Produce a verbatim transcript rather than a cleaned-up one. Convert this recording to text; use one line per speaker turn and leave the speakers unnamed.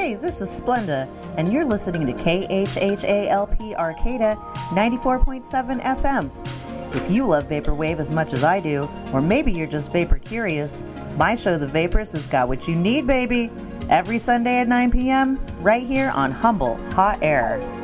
Hey, this is Splenda, and you're listening to K H H A L P Arcata ninety-four point seven F M. If you love Vaporwave as much as I do, or maybe you're just vapor curious, my show The Vapors has got what you need, baby! Every Sunday at nine p.m., right here on Humble Hot Air.